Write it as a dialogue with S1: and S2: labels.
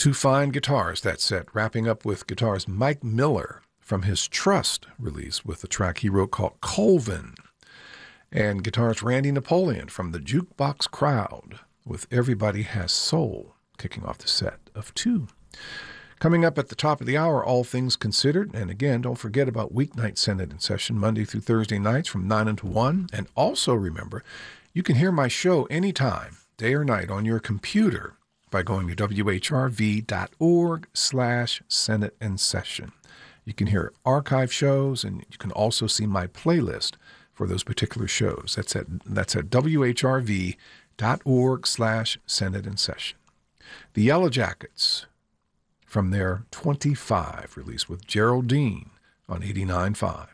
S1: Two fine guitars, that set, wrapping up with guitarist Mike Miller from his Trust release with a track he wrote called Colvin, and guitarist Randy Napoleon from the Jukebox Crowd with Everybody Has Soul, kicking off the set of two. Coming up at the top of the hour, All Things Considered. And again, don't forget about Weeknight Senate in Session, Monday through Thursday nights from 9 until 1. And also remember, you can hear my show anytime, day or night, on your computer by going to whrv.org/Senate in Session. You can hear archive shows, and you can also see my playlist for those particular shows. That's at whrv.org/Senate in Session. The Yellow Jackets from their 25 release with Geraldine on 89.5.